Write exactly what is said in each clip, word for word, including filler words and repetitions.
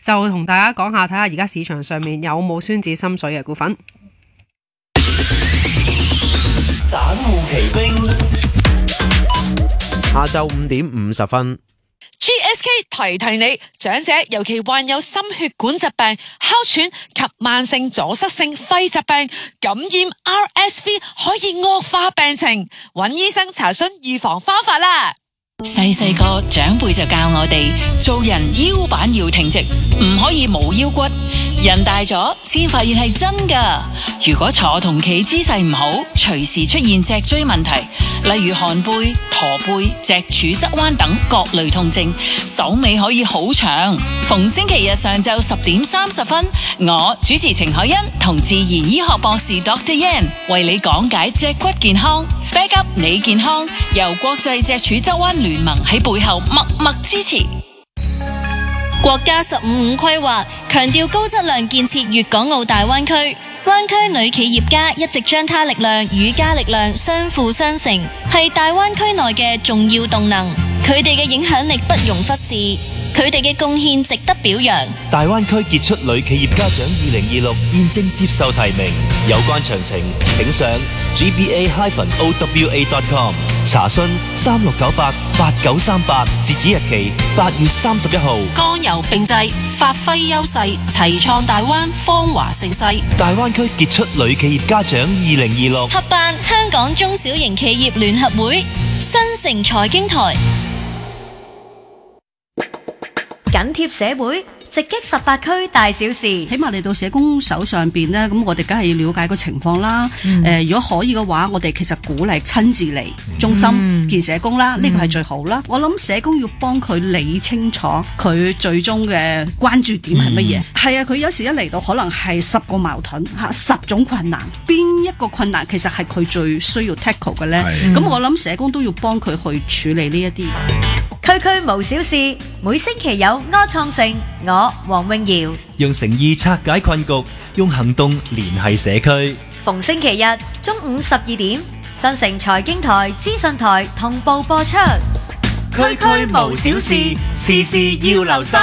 就同大家講下，睇下而家市場上面有冇孫子心水嘅股份。 散戶奇兵， 下晝五點五十分。 G S K 提提你，長者尤其患有心血管疾病、哮喘及慢性阻塞性肺疾病，感染 R S V 可以惡化病情，揾醫生查詢預防方法啦。 細細個長輩就教我哋做人腰板要挺直，唔可以冇腰骨。人大咗先發現係真噶。如果坐同企姿勢唔好，隨時出現脊椎問題，例如寒背、駝背、脊柱側彎等各類痛症，手尾可以好長。逢星期日上晝十點三十分，我主持程海欣同自然醫學博士 Doctor Yan 為你講解脊骨健康 ，back up 你健康，由國際脊柱側彎聯盟喺背後默默支持。 國家十五五規劃強調高質量建設粵港澳大灣區，灣區女企業家一直將她力量與家力量相輔相成，係大灣區內嘅重要動能。佢哋嘅影響力不容忽視，佢哋嘅貢獻值得表揚。 大灣區傑出女企業家獎二零二六現正接受提名，有關詳情請上 G B A O W A dot com 查詢三六九八八九三八，截止日期八月三十一號。 剛柔並濟，發揮優勢，齊創大灣芳華盛世。 大灣區傑出女企業家獎二零二六合辦香港中小型企業聯合會，新城財經台。 緊貼社會，直擊十八區大小事。 起碼嚟到社工手上邊呢，咁我哋梗係要了解個情況啦。誒、呃，如果可以嘅話，我哋其實鼓勵親自嚟中心、嗯、見社工啦，呢個係最好啦。我諗社工要幫佢理清楚佢最終嘅關注點係乜嘢。係、嗯、啊，佢有時一嚟到可能係十個矛盾吓，十種困難，邊一個困難其實係佢最需要 tackle 嘅呢？咁、嗯、我諗社工都要幫佢去處理呢一啲。 區區無小事，每星期有柯創盛，我黃詠瑤用誠意拆解困局，用行動聯繫社區。 逢星期日中午十二點，新城財經台、資訊台同步播出。 區區無小事，事事要留心。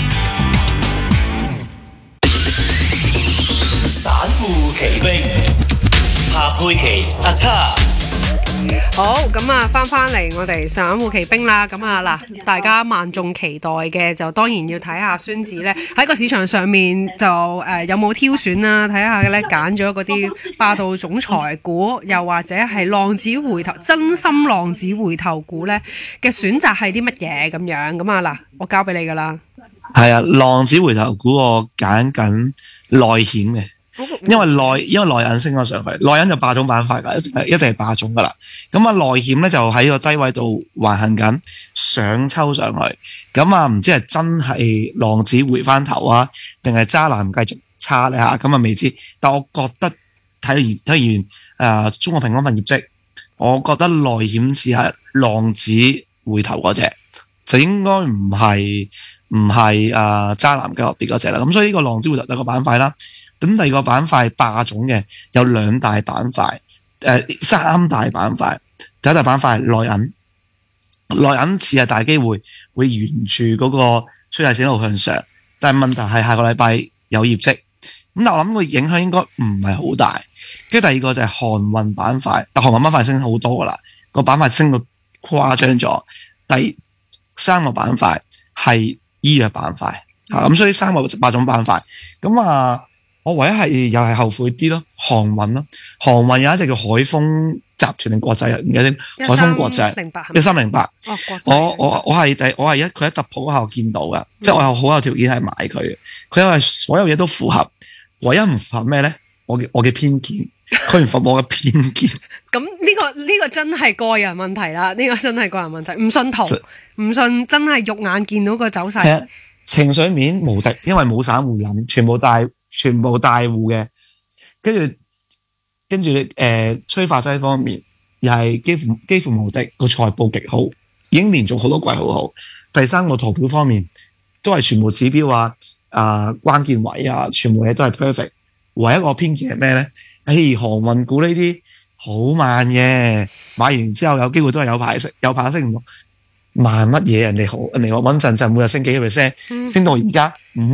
散戶奇兵，夏佩琪阿卡。 好，咁啊，翻翻嚟我哋散戶奇兵啦。咁啊嗱，大家萬眾期待嘅就當然要睇下孫子咧喺個市場上面就誒、呃、有冇挑選啦，睇下咧揀咗嗰啲霸道總裁股，又或者係浪子回頭、真心浪子回頭股咧嘅選擇係啲乜嘢咁樣？咁啊嗱，我交俾你噶啦。 係啊，浪子回頭股我揀緊內險嘅。因為內因為內銀升咗上去，內銀就霸總板塊噶，一定係霸總噶啦。咁啊，內險咧就喺個低位度橫行緊，上抽上去。咁啊，唔知係真係浪子回翻頭啊，定係渣男繼續差咧吓？咁啊未知。但我覺得睇完睇完誒、呃，中國平安份業績，我覺得內險似係浪子回頭嗰隻，就應該唔係唔係誒渣男繼續跌嗰隻啦。咁所以呢個浪子回頭第一個板塊啦。咁第二個板塊霸總嘅有兩大板塊，誒、呃、三大板塊。第一大板塊係內銀，內銀似係大機會會沿住嗰個趨勢線路向上，但係問題係下個禮拜有業績，咁但我諗個影響應該唔係好大。跟住第二個就係航運板塊，但航運板塊升好多噶啦，個板塊升到誇張咗。第三個板塊係醫藥板塊，咁、嗯、所以三個霸總板塊，咁啊。我唯一係又係後悔啲咯，航運咯，航運有一隻叫海豐集團定國際唔記得添，海豐國際一三零八，我我我係第我係一佢喺特普嗰下見到噶，嗯、即係我有好有條件係買佢嘅，佢因為所有嘢都符合，唯一唔符合咩咧？我嘅我嘅偏見，佢唔符合我嘅偏見。 咁呢個呢個真係個人問題啦，呢個真係個人問題，唔信圖，唔信真係肉眼見到個走勢。 情緒面無敵，因為冇散戶諗，全部大。全部大戶嘅，跟住跟住誒催化劑方面又係幾乎幾乎無敵，個財報極好，已經連續好多季好好。第三個圖表方面都係全部指標啊，啊、呃、關鍵位啊，全部嘢都係 perfect。唯一個偏見係咩咧？誒航運股呢啲好慢嘅，買完之後有機會都係有排升，有排升唔到，慢乜嘢？人哋好，人哋話穩陣陣，每日升幾個 percent，升到而家五。